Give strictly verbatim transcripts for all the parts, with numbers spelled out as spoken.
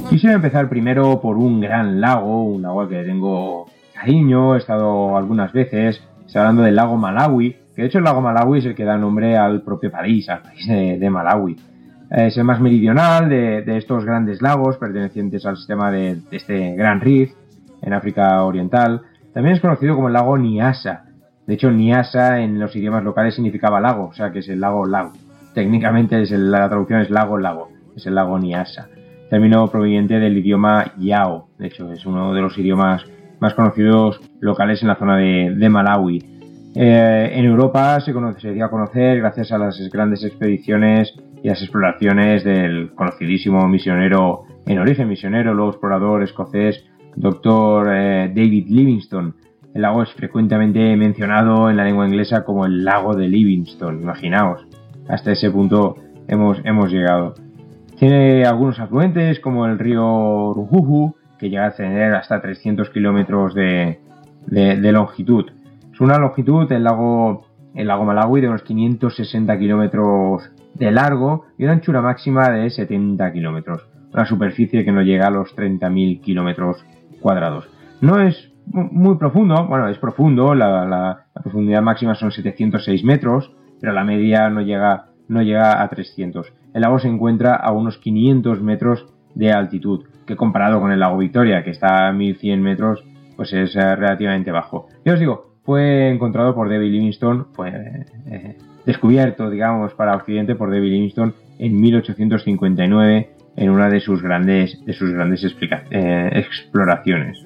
Quisiera empezar primero por un gran lago, un lago al que tengo cariño, he estado algunas veces, estoy hablando del lago Malawi, que de hecho el lago Malawi es el que da nombre al propio país, al país de, de Malawi. Es el más meridional de, de estos grandes lagos pertenecientes al sistema de, de este gran Rift en África Oriental. También es conocido como el lago Nyasa. De hecho, Nyasa en los idiomas locales significaba lago, o sea que es el lago lago. Técnicamente es el, la traducción es lago lago, es el lago Nyasa. Término proveniente del idioma Yao, de hecho es uno de los idiomas más conocidos locales en la zona de, de Malawi. Eh, en Europa se, conoce, se dio a conocer gracias a las grandes expediciones y las exploraciones del conocidísimo misionero, en origen misionero, luego explorador escocés, doctor eh, David Livingstone. El lago es frecuentemente mencionado en la lengua inglesa como el lago de Livingstone, imaginaos, hasta ese punto hemos, hemos llegado. Tiene algunos afluentes como el río Ruhuhu, que llega a tener hasta trescientos kilómetros de, de, de longitud. Es una longitud, el lago, el lago Malawi, de unos quinientos sesenta kilómetros de largo y una anchura máxima de setenta kilómetros. Una superficie que no llega a los treinta mil kilómetros cuadrados. No es muy profundo, bueno, es profundo, la, la, la profundidad máxima son setecientos seis metros, pero la media no llega, no llega a trescientos. El lago se encuentra a unos quinientos metros de altitud, que comparado con el lago Victoria, que está a mil cien metros, pues es eh, relativamente bajo. Ya os digo, fue encontrado por David Livingstone, fue eh, descubierto, digamos, para Occidente por David Livingstone en mil ochocientos cincuenta y nueve en una de sus grandes, de sus grandes explica- eh, exploraciones.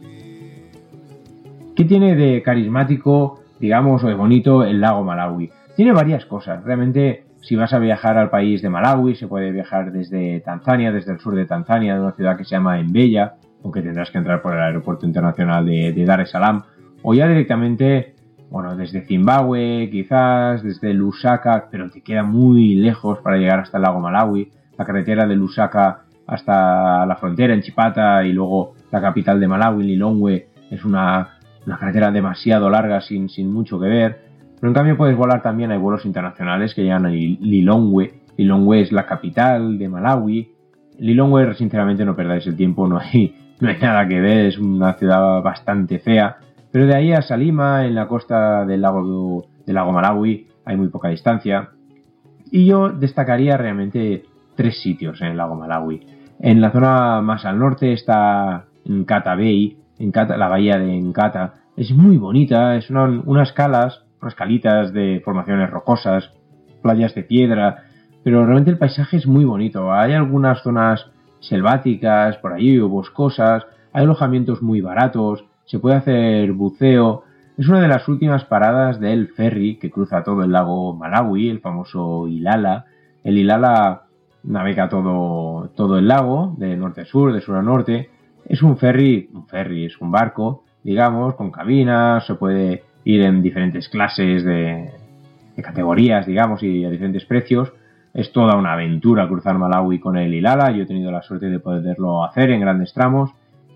¿Qué tiene de carismático, digamos, o de bonito el lago Malawi? Tiene varias cosas. Realmente, si vas a viajar al país de Malawi, se puede viajar desde Tanzania, desde el sur de Tanzania, de una ciudad que se llama Mbeya, aunque tendrás que entrar por el aeropuerto internacional de, de Dar es Salaam, o ya directamente, bueno, desde Zimbabue, quizás, desde Lusaka, pero te queda muy lejos para llegar hasta el lago Malawi. La carretera de Lusaka hasta la frontera en Chipata y luego la capital de Malawi, Lilongwe, es una, una carretera demasiado larga sin, sin mucho que ver. Pero en cambio puedes volar también, hay vuelos internacionales que llegan a Lilongwe. Lilongwe es la capital de Malawi. Lilongwe, sinceramente, no perdáis el tiempo, no hay, no hay nada que ver, es una ciudad bastante fea. Pero de ahí a Salima, en la costa del lago, del lago Malawi, hay muy poca distancia. Y yo destacaría realmente tres sitios en el lago Malawi. En la zona más al norte está Nkata Bay, Nkata, la bahía de Nkata. Es muy bonita, es una, unas calas, unas calitas de formaciones rocosas, playas de piedra, pero realmente el paisaje es muy bonito. Hay algunas zonas selváticas por allí o boscosas, hay alojamientos muy baratos, se puede hacer buceo. Es una de las últimas paradas del ferry que cruza todo el lago Malawi, el famoso Ilala. El Ilala navega todo, todo el lago, de norte a sur, de sur a norte. Es un ferry, un ferry, es un barco, digamos, con cabinas, se puede ir en diferentes clases de, de categorías, digamos, y a diferentes precios. Es toda una aventura cruzar Malawi con el Ilala. Yo he tenido la suerte de poderlo hacer en grandes tramos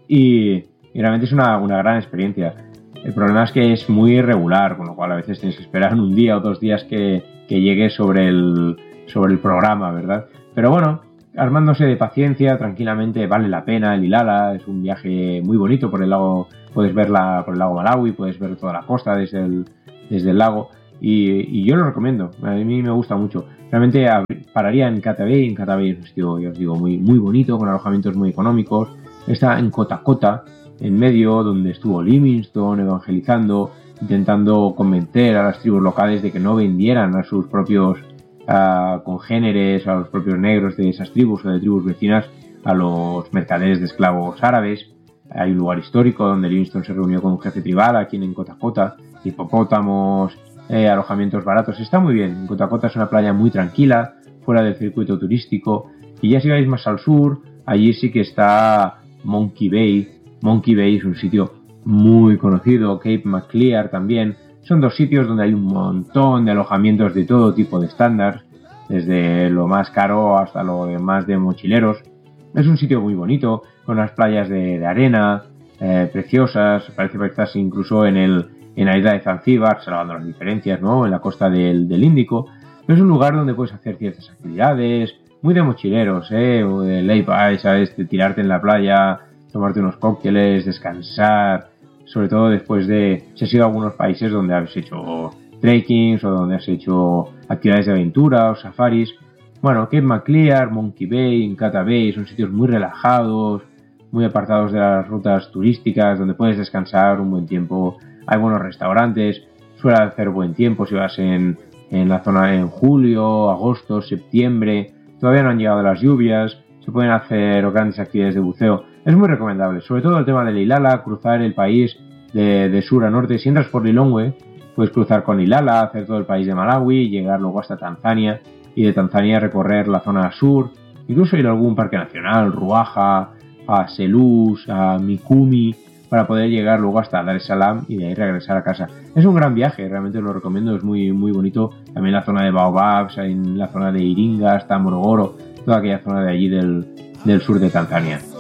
y, y realmente es una, una gran experiencia. El problema es que es muy irregular, con lo cual a veces tienes que esperar un día o dos días que, que llegue sobre el, sobre el programa, ¿verdad? Pero bueno, armándose de paciencia, tranquilamente, vale la pena. El Ilala es un viaje muy bonito por el lago, puedes verla por el lago Malawi, puedes ver toda la costa desde el, desde el lago y, y yo lo recomiendo, a mí me gusta mucho. Realmente pararía en Nkata Bay, en Nkata Bay es un sitio, ya os digo, muy, muy bonito, con alojamientos muy económicos. Está en Kota Kota, en medio, donde estuvo Livingstone evangelizando, intentando convencer a las tribus locales de que no vendieran a sus propios uh, congéneres, a los propios negros de esas tribus o de tribus vecinas, a los mercaderes de esclavos árabes. Hay un lugar histórico donde Livingstone se reunió con un jefe tribal aquí en Kota Kota, hipopótamos, eh, alojamientos baratos. Está muy bien. Kota Kota es una playa muy tranquila, fuera del circuito turístico. Y ya si vais más al sur, allí sí que está Monkey Bay. Monkey Bay es un sitio muy conocido, Cape Maclear también. Son dos sitios donde hay un montón de alojamientos de todo tipo de estándar, desde lo más caro hasta lo más de mochileros. Es un sitio muy bonito, con unas playas de, de arena eh, preciosas. Parece que estás incluso en, el, en la isla de Zanzíbar, salvando las diferencias, ¿no? En la costa del, del Índico. Pero es un lugar donde puedes hacer ciertas actividades, muy de mochileros, ¿eh? O de lay by, ¿sabes? De tirarte en la playa, tomarte unos cócteles, descansar, sobre todo después de, si has ido a algunos países donde has hecho trekkings o donde has hecho actividades de aventura o safaris. Bueno, Cape Maclear, Monkey Bay, Nkata Bay son sitios muy relajados, muy apartados de las rutas turísticas, donde puedes descansar un buen tiempo. Hay buenos restaurantes, suele hacer buen tiempo si vas en, en la zona en julio, agosto, septiembre. Todavía no han llegado las lluvias, se pueden hacer grandes actividades de buceo. Es muy recomendable, sobre todo el tema de Ilala, cruzar el país de, de sur a norte. Si entras por Lilongwe, puedes cruzar con Ilala, hacer todo el país de Malawi, llegar luego hasta Tanzania y de Tanzania recorrer la zona sur, incluso ir a algún parque nacional, Ruaha, a Selous, a Mikumi, para poder llegar luego hasta Dar es Salaam y de ahí regresar a casa. Es un gran viaje, realmente lo recomiendo, es muy, muy bonito. También la zona de Baobabs, en la zona de Iringa, hasta Morogoro, toda aquella zona de allí del, del sur de Tanzania.